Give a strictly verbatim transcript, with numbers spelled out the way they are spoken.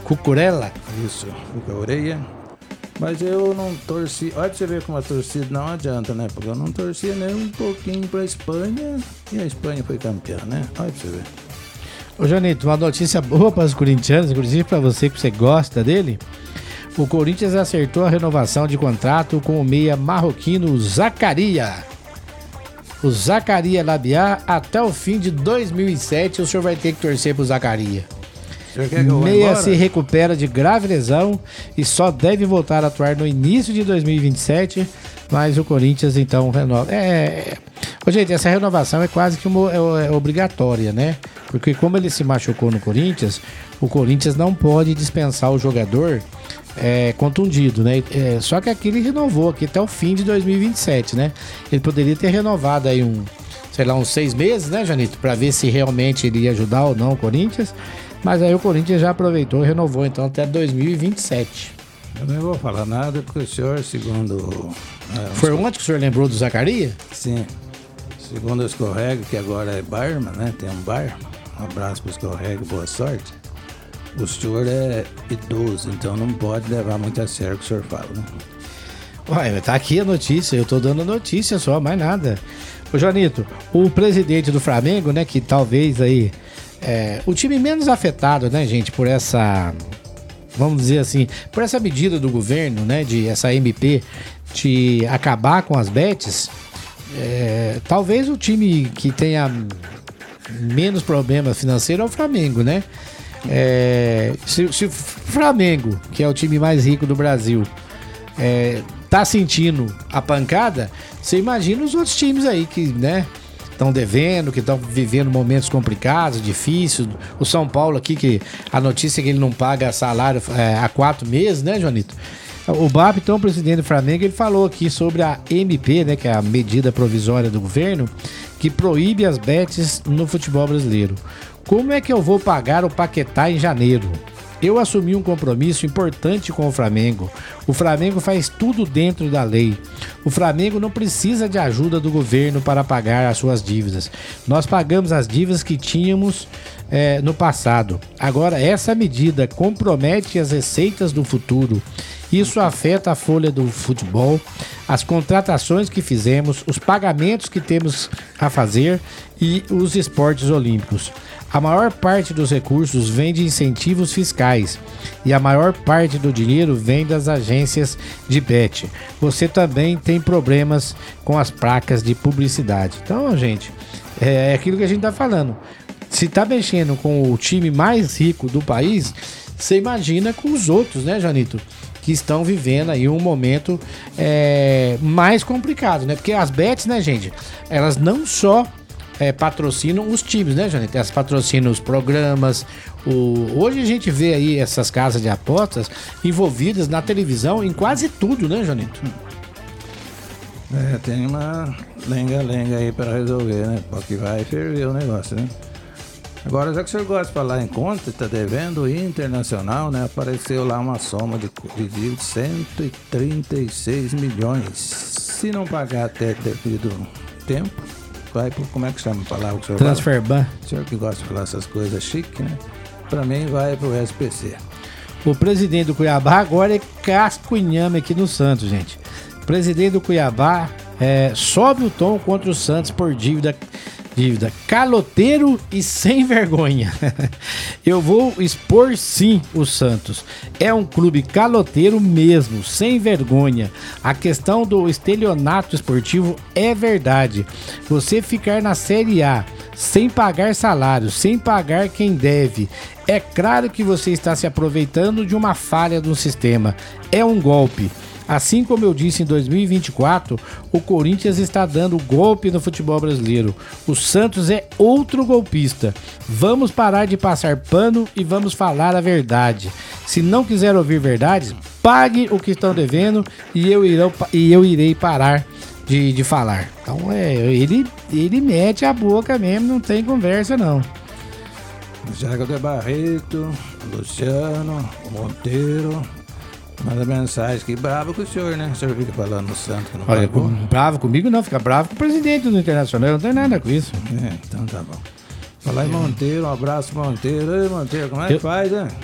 Cucurella? Isso, Cuca Orelha. Mas eu não torci. Olha pra você ver como a torcida não adianta, né? Porque eu não torcia nem um pouquinho pra Espanha e a Espanha foi campeã, né? Olha pra você ver. Ô, Janito, uma notícia boa para os corintianos, inclusive para você que você gosta dele. O Corinthians acertou a renovação de contrato com o meia marroquino Zacaria. O Zacaria Labiá até o fim de dois mil e sete. O senhor vai ter que torcer pro Zacaria. Meia se recupera de grave lesão e só deve voltar a atuar no início de dois mil e vinte e sete, mas o Corinthians então renova. É, Ô, gente, essa renovação é quase que uma, é, é obrigatória, né? Porque como ele se machucou no Corinthians, o Corinthians não pode dispensar o jogador é, contundido, né? É, só que aqui ele renovou aqui até o fim de dois mil e vinte e sete, né? Ele poderia ter renovado aí um, sei lá, uns seis meses, né, Janito? Pra ver se realmente ele ia ajudar ou não o Corinthians. Mas aí o Corinthians já aproveitou e renovou então até dois mil e vinte e sete. Eu não vou falar nada porque o senhor, segundo... É, Foi ontem que o senhor lembrou do Zacaria? Sim. Segundo o Escorrega, que agora é barman, né? Tem um bar. Um abraço pro Escorrega, boa sorte. O senhor é idoso, então não pode levar muito a sério o que o senhor fala, né? Ué, tá aqui a notícia, eu tô dando a notícia só, mais nada. Ô, Joanito, o presidente do Flamengo, né, que talvez aí... É, o time menos afetado, né, gente, por essa, vamos dizer assim, por essa medida do governo, né, de essa M P de acabar com as bets, é, talvez o time que tenha menos problema financeiro é o Flamengo, né? É, se, se o Flamengo, que é o time mais rico do Brasil, é, tá sentindo a pancada, você imagina os outros times aí que, né, estão devendo, que estão vivendo momentos complicados, difíceis. O São Paulo aqui, que a notícia é que ele não paga salário é, há quatro meses, né, Joanito? O B A P, então, o presidente do Flamengo, ele falou aqui sobre a M P, né, que é a medida provisória do governo, que proíbe as bets no futebol brasileiro. Como é que eu vou pagar o Paquetá em janeiro? Eu assumi um compromisso importante com o Flamengo. O Flamengo faz tudo dentro da lei. O Flamengo não precisa de ajuda do governo para pagar as suas dívidas. Nós pagamos as dívidas que tínhamos é, no passado. Agora, essa medida compromete as receitas do futuro. Isso afeta a folha do futebol, as contratações que fizemos, os pagamentos que temos a fazer e os esportes olímpicos. A maior parte dos recursos vem de incentivos fiscais e a maior parte do dinheiro vem das agências de bet. Você também tem problemas com as placas de publicidade. Então, gente, é aquilo que a gente tá falando. Se tá mexendo com o time mais rico do país, você imagina com os outros, né, Janito? Que estão vivendo aí um momento é, mais complicado, né? Porque as bets, né, gente, elas não só é, patrocinam os times, né, Janito? Elas patrocinam os programas. O... Hoje a gente vê aí essas casas de apostas envolvidas na televisão em quase tudo, né, Janito? É, tem uma lenga-lenga aí para resolver, né? Porque vai ferver o negócio, né? Agora, já que o senhor gosta de falar em conta, está devendo o Internacional, né? Apareceu lá uma soma de de cento e trinta e seis milhões. Se não pagar até devido tempo, vai por, como é que chama a palavra que o senhor Transferban. O senhor que gosta de falar essas coisas chiques, né? Para mim, vai pro S P C. O presidente do Cuiabá agora é casco inhame aqui no Santos, gente. O presidente do Cuiabá é, sobe o tom contra o Santos por dívida... Dívida, caloteiro e sem vergonha. Eu vou expor sim o Santos. É um clube caloteiro mesmo, sem vergonha. A questão do estelionato esportivo é verdade. Você ficar na Série A sem pagar salário, sem pagar quem deve, é claro que você está se aproveitando de uma falha do sistema. É um golpe. Assim como eu disse em dois mil e vinte e quatro, o Corinthians está dando golpe no futebol brasileiro. O Santos é outro golpista. Vamos parar de passar pano e vamos falar a verdade. Se não quiser ouvir verdades, pague o que estão devendo e eu, irão, e eu irei parar de, de falar. Então é, ele, ele mete a boca mesmo, não tem conversa não. Jago de Barreto, Luciano, Monteiro... Manda mensagem que bravo com o senhor, né? O senhor fica falando no Santos que não Olha, pagou. Bravo comigo não, fica bravo com o presidente do Internacional, não tem nada com isso. É, então tá bom. Falar em Monteiro, um abraço Monteiro. Ei, Monteiro, como é que eu, faz, né?